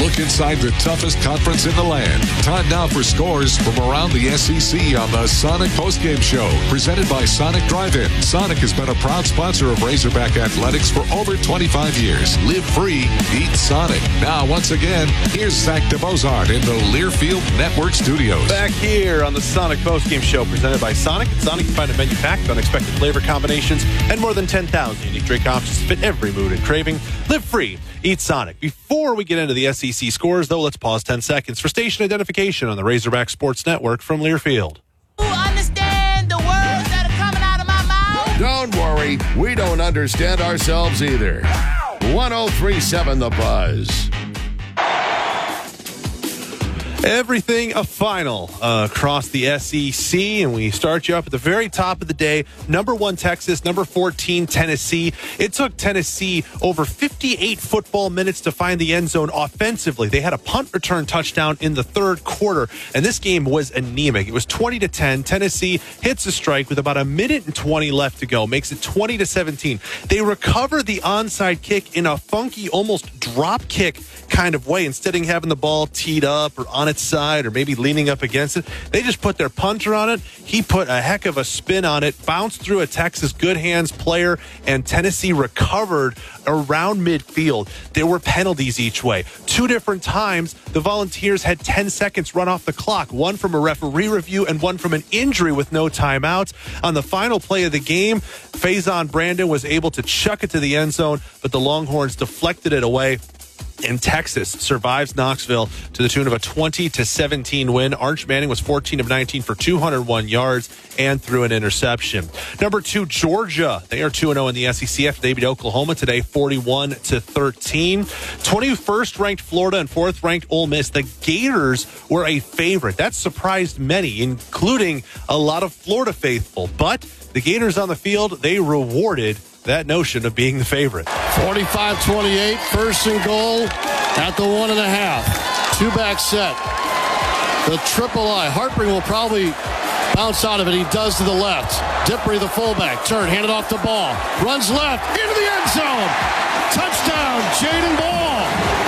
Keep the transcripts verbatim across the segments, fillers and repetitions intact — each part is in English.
look inside the toughest conference in the land. Time now for scores from around the S E C on the Sonic Postgame Show, presented by Sonic Drive-In. Sonic has been a proud sponsor of Razorback Athletics for over twenty-five years. Live free, eat Sonic. Now, once again, here's Zach DeBozart in the Learfield Network Studios. Back here on the Sonic Postgame Show, presented by Sonic. At Sonic, you find a menu packed with unexpected flavor combinations and more than ten thousand unique drink options to fit every mood and craving. Live free, eat Sonic. Before we get into the S E C scores, though, let's pause ten seconds for station identification on the Razorback Sports Network from Learfield. Understand the words that are coming out of my mouth? Don't worry, we don't understand ourselves either. one oh three point seven The Buzz. Everything a final uh, across the S E C, and we start you up at the very top of the day. Number one, Texas. Number fourteen, Tennessee. It took Tennessee over fifty-eight football minutes to find the end zone offensively. They had a punt return touchdown in the third quarter, and this game was anemic. It was twenty to ten. Tennessee hits a strike with about a minute and twenty left to go, makes it twenty to seventeen. They recover the onside kick in a funky, almost drop kick kind of way. Instead of having the ball teed up or on its side or maybe leaning up against it, they just put their punter on it. He put a heck of a spin on it, bounced through a Texas good hands player, and Tennessee recovered around midfield. There were penalties each way. Two different times, the Volunteers had ten seconds run off the clock, one from a referee review and one from an injury with no timeouts. On the final play of the game, Faison Brandon was able to chuck it to the end zone, but the Longhorns deflected it away. And Texas survives Knoxville to the tune of a twenty to seventeen win. Arch Manning was fourteen of nineteen for two hundred one yards and threw an interception. Number two, Georgia. They are two and oh in the S E C after they beat Oklahoma today, forty-one to thirteen. twenty-first ranked Florida and fourth ranked Ole Miss. The Gators were a favorite. That surprised many, including a lot of Florida faithful. But the Gators on the field, they rewarded that notion of being the favorite. forty-five twenty-eight, first and goal at the one and a half. Two back set. The triple I. Hartring will probably bounce out of it. He does to the left. Dippery, the fullback. Turn, handed off the ball. Runs left into the end zone. Touchdown, Jaden Ball.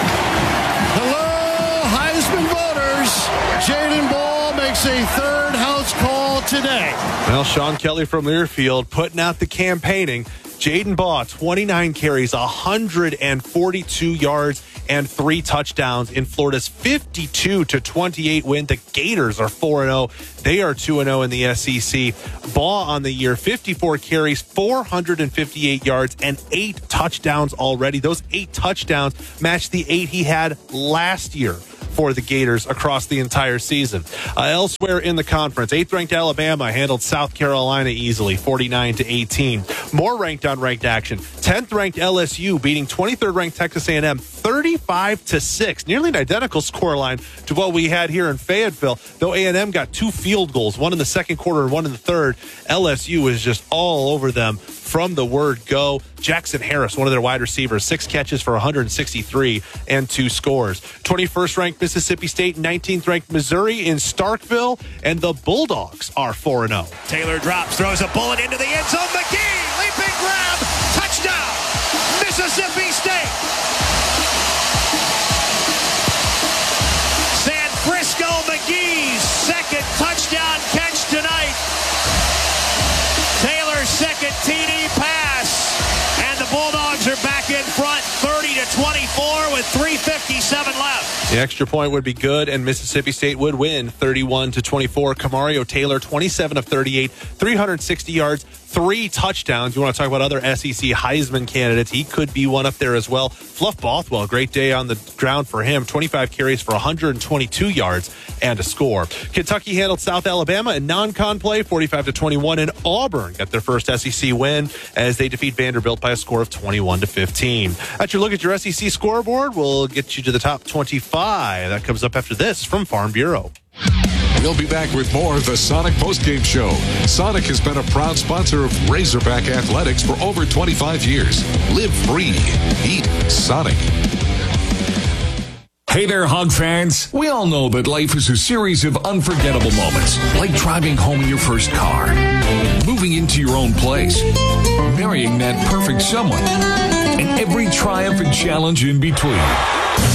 Hello, Heisman voters. Jaden Ball makes a third house call today. Well, Sean Kelly from Learfield putting out the campaigning. Jaden Baugh, twenty-nine carries, one hundred forty-two yards, and three touchdowns in Florida's fifty-two to twenty-eight win. The Gators are four and oh. They are two and oh in the S E C. Baugh on the year, fifty-four carries, four hundred fifty-eight yards, and eight touchdowns already. Those eight touchdowns match the eight he had last year for the Gators across the entire season. Uh, elsewhere in the conference, eighth-ranked Alabama handled South Carolina easily, forty-nine to eighteen. More ranked on ranked action. tenth-ranked L S U beating twenty-third-ranked Texas A and M, thirty-five to six. Nearly an identical scoreline to what we had here in Fayetteville, though A and M got two field goals, one in the second quarter and one in the third. L S U was just all over them from the word go. Jackson Harris, one of their wide receivers, six catches for one hundred sixty-three and two scores. twenty-first-ranked Mississippi State, nineteenth-ranked Missouri in Starkville, and the Bulldogs are four and oh. Taylor drops, throws a bullet into the end zone. McGee, leaping grab, touchdown, Mississippi State. San Frisco McGee's second touchdown catch tonight. Taylor's second T D pass, and the Bulldogs are back in front, thirty to twenty-four with three fifty-seven left. The extra point would be good, and Mississippi State would win thirty-one to twenty-four. Camario Taylor, twenty-seven of thirty-eight, three hundred sixty yards, three touchdowns. You want to talk about other S E C Heisman candidates? He could be one up there as well. Fluff Bothwell, great day on the ground for him. twenty-five carries for one hundred twenty-two yards and a score. Kentucky handled South Alabama in non-con play, forty-five to twenty-one, and Auburn got their first S E C win as they defeat Vanderbilt by a score of twenty-one to fifteen. That's your look at your S E C scoreboard. We'll get you to the top twenty-five. That comes up after this from Farm Bureau. We'll be back with more of the Sonic Postgame Show. Sonic has been a proud sponsor of Razorback Athletics for over twenty-five years. Live free. Eat Sonic. Hey there, Hog fans. We all know that life is a series of unforgettable moments, like driving home in your first car, moving into your own place, marrying that perfect someone, and every triumph and challenge in between.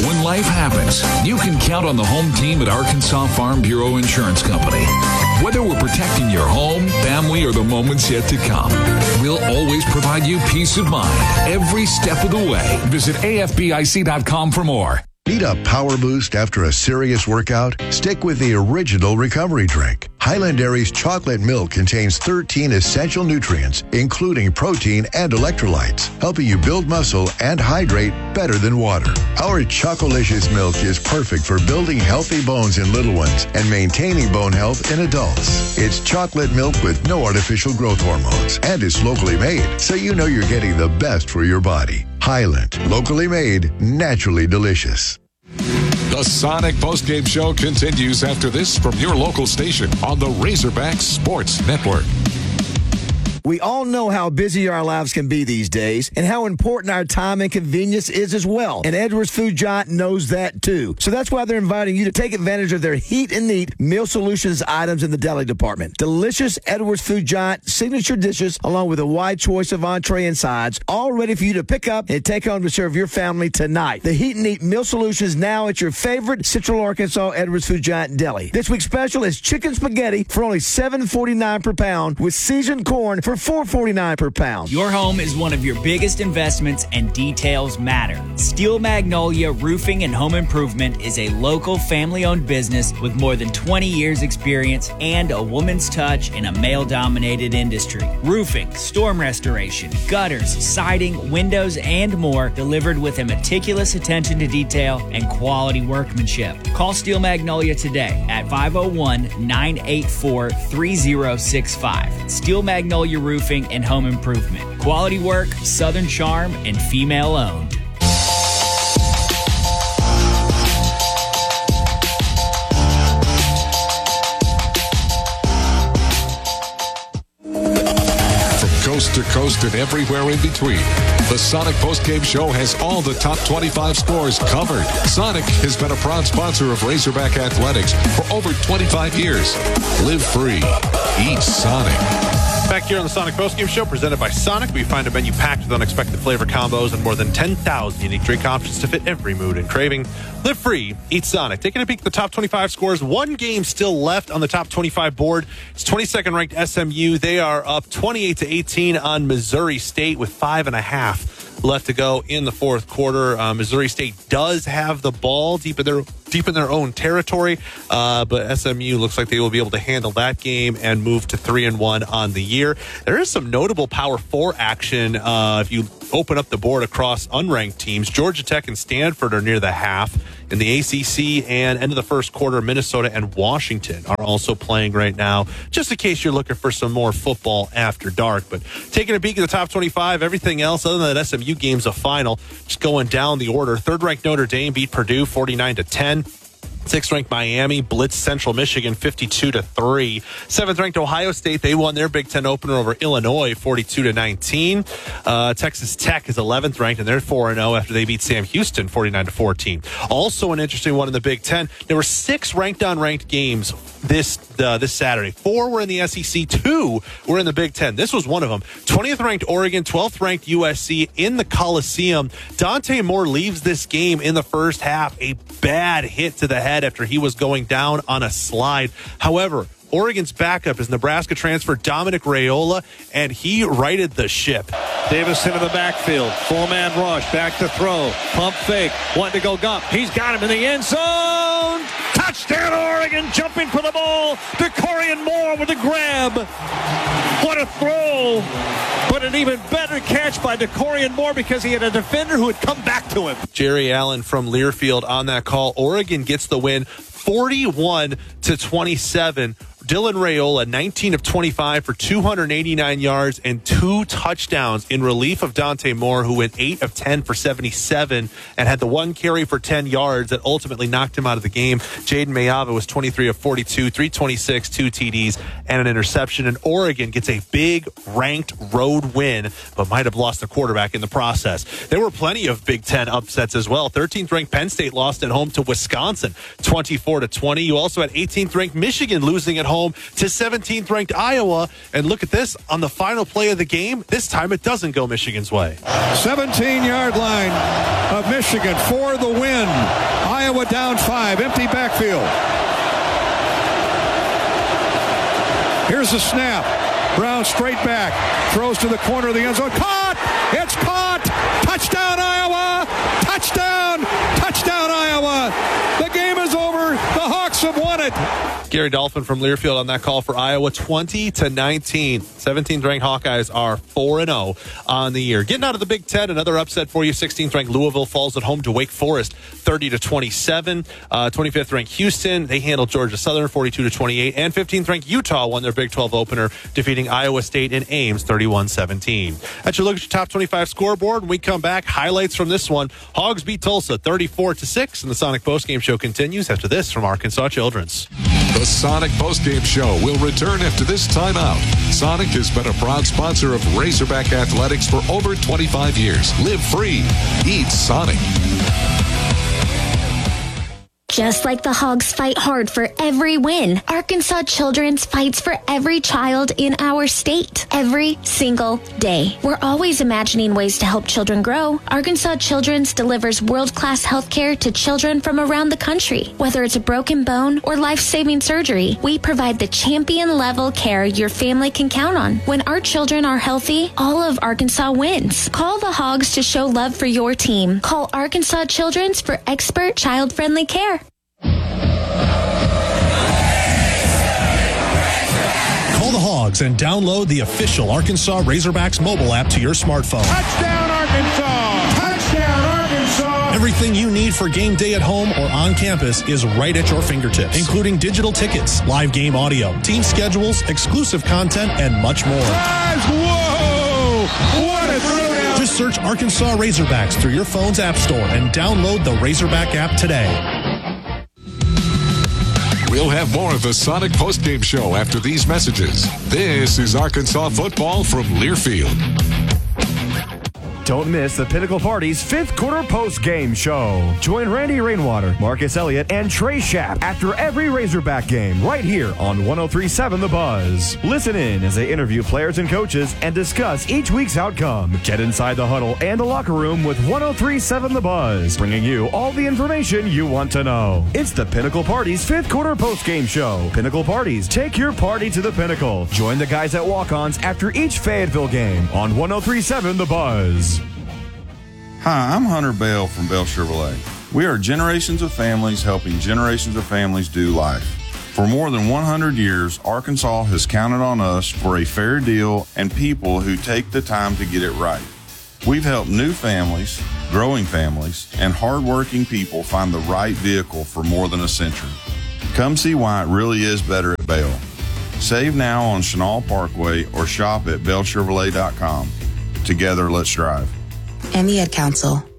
When life happens, you can count on the home team at Arkansas Farm Bureau Insurance Company. Whether we're protecting your home, family, or the moments yet to come, we'll always provide you peace of mind every step of the way. Visit A F B I C dot com for more. Need a power boost after a serious workout? Stick with the original recovery drink. Highland Dairy's chocolate milk contains thirteen essential nutrients, including protein and electrolytes, helping you build muscle and hydrate better than water. Our Chocolicious milk is perfect for building healthy bones in little ones and maintaining bone health in adults. It's chocolate milk with no artificial growth hormones, and it's locally made, so you know you're getting the best for your body. Highland, locally made, naturally delicious. The Sonic Postgame Show continues after this from your local station on the Razorback Sports Network. We all know how busy our lives can be these days and how important our time and convenience is as well. And Edwards Food Giant knows that too. So that's why they're inviting you to take advantage of their Heat and Eat Meal Solutions items in the deli department. Delicious Edwards Food Giant signature dishes along with a wide choice of entree and sides, all ready for you to pick up and take home to serve your family tonight. The Heat and Eat Meal Solutions now at your favorite Central Arkansas Edwards Food Giant deli. This week's special is chicken spaghetti for only seven forty-nine per pound with seasoned corn for four forty-nine per pound. Your home is one of your biggest investments and details matter. Steel Magnolia Roofing and Home Improvement is a local family-owned business with more than twenty years experience and a woman's touch in a male-dominated industry. Roofing, storm restoration, gutters, siding, windows, and more delivered with a meticulous attention to detail and quality workmanship. Call Steel Magnolia today at five oh one, nine eight four, three oh six five. Steel Magnolia Roofing and Home Improvement. Quality work, Southern charm, and female owned. Coast to coast and everywhere in between, the Sonic Postgame Show has all the top twenty-five scores covered. Sonic has been a proud sponsor of Razorback Athletics for over twenty-five years. Live free. Eat Sonic. Back here on the Sonic Postgame Show, presented by Sonic, we find a menu packed with unexpected flavor combos and more than ten thousand unique drink options to fit every mood and craving. Live free, eat Sonic. Taking a peek at the top twenty-five scores. One game still left on the top twenty-five board. It's twenty-second ranked S M U. They are up twenty-eight to eighteen on Missouri State with five and a half left to go in the fourth quarter. Uh, Missouri State does have the ball deep in their deep in their own territory, uh, but S M U looks like they will be able to handle that game and move to three and one on the year. There is some notable Power Four action uh, if you open up the board across unranked teams. Georgia Tech and Stanford are near the half in the A C C, and end of the first quarter, Minnesota and Washington are also playing right now, just in case you're looking for some more football after dark. But taking a peek at the top twenty-five, everything else other than that S M U game's a final, just going down the order. Third-ranked Notre Dame beat Purdue forty-nine to ten. Sixth-ranked Miami blitzed Central Michigan fifty-two to three. Seventh-ranked Ohio State, they won their Big Ten opener over Illinois forty-two to nineteen. Uh, Texas Tech is eleventh-ranked, and they're four and oh after they beat Sam Houston forty-nine to fourteen. Also an interesting one in the Big Ten. There were six ranked-on-ranked games this uh, this Saturday. Four were in the S E C. Two were in the Big Ten. This was one of them. twentieth-ranked Oregon, twelfth-ranked U S C in the Coliseum. Dante Moore leaves this game in the first half. A bad hit to the head after he was going down on a slide. However, Oregon's backup is Nebraska transfer Dominic Raiola, and he righted the ship. Davison in the backfield. Four-man rush. Back to throw. Pump fake. Wanting to go Gump. He's got him in the end zone. Touchdown, Oregon. Jumping for the ball. DeCorian Moore with the grab. What a throw. But an even better catch by DeCorian Moore because he had a defender who had come back to him. Jerry Allen from Learfield on that call. Oregon gets the win forty-one to twenty-seven. Dylan Raiola, nineteen of twenty-five for two hundred eighty-nine yards and two touchdowns in relief of Dante Moore, who went eight of ten for seventy-seven and had the one carry for ten yards that ultimately knocked him out of the game. Jaden Mayava was twenty-three of forty-two, three twenty-six, two T Ds, and an interception. And Oregon gets a big ranked road win, but might have lost the quarterback in the process. There were plenty of Big Ten upsets as well. thirteenth ranked Penn State lost at home to Wisconsin, twenty-four to twenty. You also had eighteenth ranked Michigan losing at home home to seventeenth-ranked Iowa. And look at this, on the final play of the game, this time it doesn't go Michigan's way. seventeen-yard line of Michigan for the win. Iowa down five, empty backfield. Here's the snap. Brown straight back, throws to the corner of the end zone. Caught! It's caught! Touchdown, Iowa! Touchdown! Touchdown, Iowa! The game is over. The Hawks have won it. Gary Dolphin from Learfield on that call for Iowa, twenty to nineteen. seventeenth-ranked Hawkeyes are four and oh on the year. Getting out of the Big Ten, another upset for you. sixteenth-ranked Louisville falls at home to Wake Forest, thirty to twenty-seven. Uh, twenty-fifth-ranked Houston, they handled Georgia Southern, forty-two to twenty-eight. And fifteenth-ranked Utah won their Big twelve opener, defeating Iowa State in Ames, thirty-one seventeen. That's your look at your top twenty-five scoreboard. When we come back, highlights from this one. Hogs beat Tulsa, thirty-four to six. And the Sonic Postgame Show continues after this from Arkansas Children's. The Sonic Postgame Show will return after this timeout. Sonic has been a proud sponsor of Razorback Athletics for over twenty-five years. Live free. Eat Sonic. Just like the Hogs fight hard for every win, Arkansas Children's fights for every child in our state every single day. We're always imagining ways to help children grow. Arkansas Children's delivers world-class health care to children from around the country. Whether it's a broken bone or life-saving surgery, we provide the champion-level care your family can count on. When our children are healthy, all of Arkansas wins. Call the Hogs to show love for your team. Call Arkansas Children's for expert child-friendly care. Call the Hogs and download the official Arkansas Razorbacks mobile app to your smartphone. Touchdown, Arkansas! Touchdown, Arkansas! Everything you need for game day at home or on campus is right at your fingertips, including digital tickets, live game audio, team schedules, exclusive content, and much more. Guys, whoa! What a throwdown! Just search Arkansas Razorbacks through your phone's app store and download the Razorback app today. We'll have more of the Sonic Postgame Show after these messages. This is Arkansas football from Learfield. Don't miss the Pinnacle Party's fifth quarter post-game show. Join Randy Rainwater, Marcus Elliott, and Trey Schapp after every Razorback game right here on one oh three point seven The Buzz. Listen in as they interview players and coaches and discuss each week's outcome. Get inside the huddle and the locker room with one oh three point seven The Buzz, bringing you all the information you want to know. It's the Pinnacle Party's fifth quarter post-game show. Pinnacle Parties, take your party to the pinnacle. Join the guys at walk-ons after each Fayetteville game on one oh three point seven The Buzz. Hi, I'm Hunter Bell from Bell Chevrolet. We are generations of families helping generations of families do life. For more than one hundred years, Arkansas has counted on us for a fair deal and people who take the time to get it right. We've helped new families, growing families, and hardworking people find the right vehicle for more than a century. Come see why it really is better at Bell. Save now on Chenal Parkway or shop at bell chevrolet dot com. Together, let's drive. And the Ad Council.